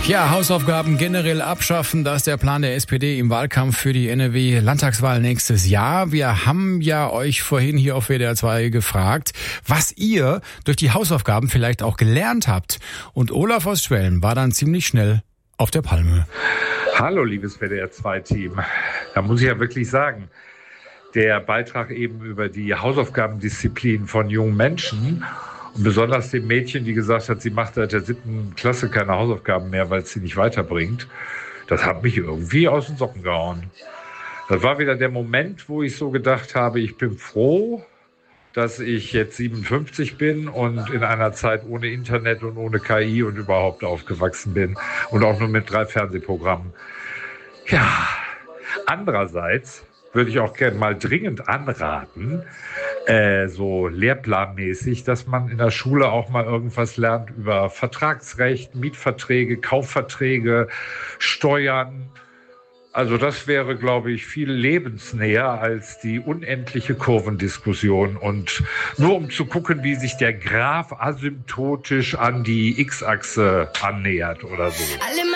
Ja, Hausaufgaben generell abschaffen, das ist der Plan der SPD im Wahlkampf für die NRW-Landtagswahl nächstes Jahr. Wir haben ja euch vorhin hier auf WDR 2 gefragt, was ihr durch die Hausaufgaben vielleicht auch gelernt habt. Und Olaf aus Schwelm war dann ziemlich schnell auf der Palme. Hallo, liebes WDR 2-Team. Da muss ich ja wirklich sagen, der Beitrag eben über die Hausaufgabendisziplin von jungen Menschen und besonders dem Mädchen, die gesagt hat, sie macht seit der 7. Klasse keine Hausaufgaben mehr, weil es sie nicht weiterbringt, das hat mich irgendwie aus den Socken gehauen. Das war wieder der Moment, wo ich so gedacht habe, ich bin froh, dass ich jetzt 57 bin und in einer Zeit ohne Internet und ohne KI und überhaupt aufgewachsen bin und auch nur mit 3 Fernsehprogrammen. Ja, andererseits würde ich auch gerne mal dringend anraten, so lehrplanmäßig, dass man in der Schule auch mal irgendwas lernt über Vertragsrecht, Mietverträge, Kaufverträge, Steuern. Also das wäre, glaube ich, viel lebensnäher als die unendliche Kurvendiskussion. Und nur um zu gucken, wie sich der Graph asymptotisch an die X-Achse annähert oder so.